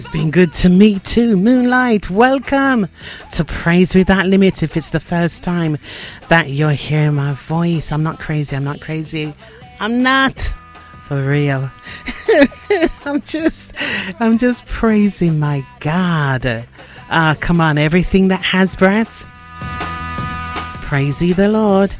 It's been good to me too. Moonlight, welcome to Praise Without Limit. If it's the first time that you're hearing my voice, I'm not crazy. I'm not. For real. I'm just praising my God. Come on, everything that has breath, praise ye the Lord.